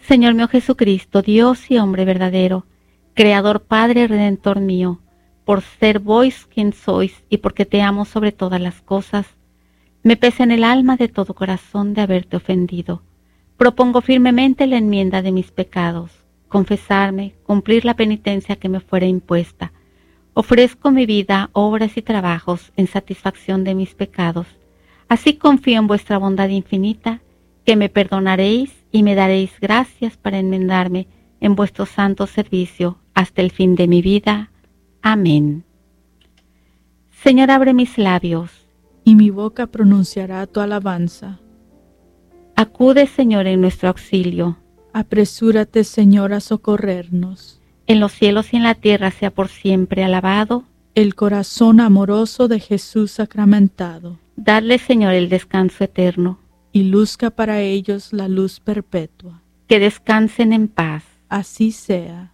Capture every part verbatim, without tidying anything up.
Señor mío Jesucristo, Dios y hombre verdadero, Creador, Padre, Redentor mío, por ser vos quien sois y porque te amo sobre todas las cosas, me pesa en el alma de todo corazón de haberte ofendido. Propongo firmemente la enmienda de mis pecados, confesarme, cumplir la penitencia que me fuera impuesta. Ofrezco mi vida, obras y trabajos en satisfacción de mis pecados. Así confío en vuestra bondad infinita, que me perdonaréis y me daréis gracias para enmendarme en vuestro santo servicio hasta el fin de mi vida. Amén. Señor, abre mis labios, y mi boca pronunciará tu alabanza. Acude, Señor, en nuestro auxilio. Apresúrate, Señor, a socorrernos. En los cielos y en la tierra sea por siempre alabado el corazón amoroso de Jesús sacramentado. Dadle, Señor, el descanso eterno. Y luzca para ellos la luz perpetua. Que descansen en paz. Así sea.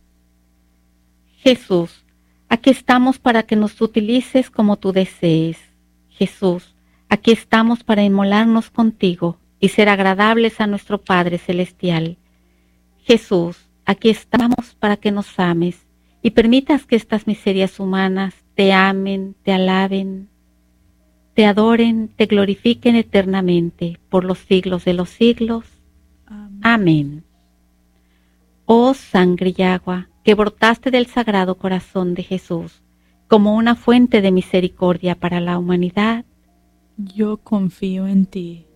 Jesús, aquí estamos para que nos utilices como tú desees. Jesús, aquí estamos para inmolarnos contigo y ser agradables a nuestro Padre Celestial. Jesús, aquí estamos para que nos ames y permitas que estas miserias humanas te amen, te alaben, te adoren, te glorifiquen eternamente por los siglos de los siglos. Amén. Amén. Oh sangre y agua que brotaste del Sagrado Corazón de Jesús como una fuente de misericordia para la humanidad, yo confío en ti.